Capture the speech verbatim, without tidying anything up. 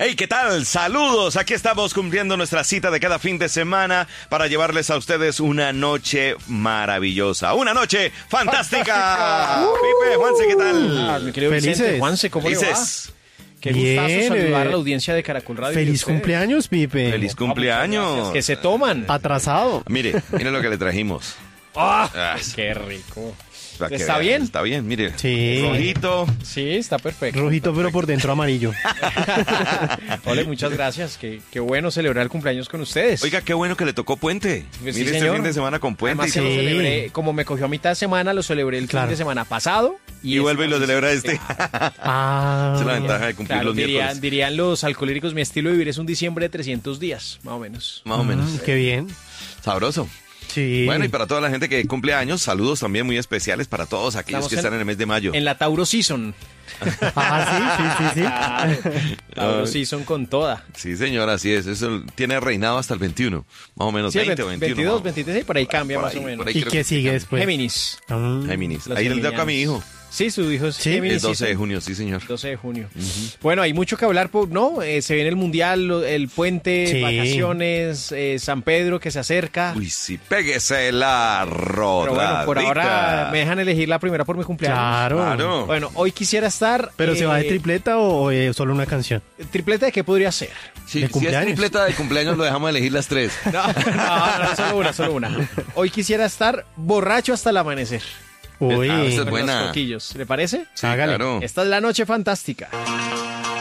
Hey, ¿qué tal? Saludos. Aquí estamos cumpliendo nuestra cita de cada fin de semana para llevarles a ustedes una noche maravillosa, una noche fantástica. fantástica. Uh, Pipe, Juanse, ¿qué tal? Ah, mi querido Felices. Vicente, Juanse, ¿cómo Felices. le va? Qué Bien, gustazo saludar eh, a la audiencia de Caracol Radio. Feliz cumpleaños, Pipe. Feliz cumpleaños. Que se toman. Atrasado. Mire, mire lo que le trajimos. ¡Ah! Ah, ¡Qué rico! para que ¿Está vean, bien? Está bien, mire. Sí. Rojito. Sí, está perfecto. Rojito, pero por dentro amarillo. Ole, muchas gracias. Qué, qué bueno celebrar el cumpleaños con ustedes. Oiga, qué bueno que le tocó puente. Pues sí, mire, este señor. fin de semana con puente. Además, y, que lo Sí. celebré, como me cogió a mitad de semana, lo celebré el Claro. fin de semana pasado. y este vuelve y lo fin- celebra este. Ah. Esa es la ventaja de cumplir Claro, los dirían, miércoles. dirían los alcohólicos, mi estilo de vivir es un diciembre de trescientos días, más o menos. Más o menos. Mm, qué bien. Sabroso. Sí. Bueno, y para toda la gente que cumple años, saludos también muy especiales para todos aquellos Estamos que en- están en el mes de mayo. En la Tauro Season. Ah, sí, sí, sí, sí. Claro, Tauro Ay. Season con toda. Sí, señor, así es. Eso tiene reinado hasta el veintiuno. Más o menos, Sí, el veinte o veinte, veintiuno. veintidós, veintitrés, y por ahí cambia Por más ahí, o menos. por ahí. ¿Y creo qué que sigue sí. después? Géminis. Ah. Géminis. Los Ahí le toca a mi geminianos. hijo. Sí, su hijo es Sí. Géminis. El doce de sí, junio, sí, señor. doce de junio. Bueno, hay mucho que hablar, por- ¿no? Eh, se viene el Mundial, lo- el puente, Sí. vacaciones, eh, San Pedro que se acerca. Uy, sí, péguese la rodadita. Pero bueno, por ahora me dejan elegir la primera por mi cumpleaños. Claro. Claro. Bueno, hoy quisiera estar... ¿Pero se va de eh, tripleta o eh, solo una canción? ¿Tripleta de qué podría ser? Sí, ¿De si es cumpleaños? tripleta de cumpleaños, lo dejamos elegir las tres. No, no, no, solo una, solo una. Hoy quisiera estar borracho hasta el amanecer. Uy. Ah, esa es Con buena. los coquillos. ¿Le parece? Sí, Hágale. claro. Esta es la noche fantástica.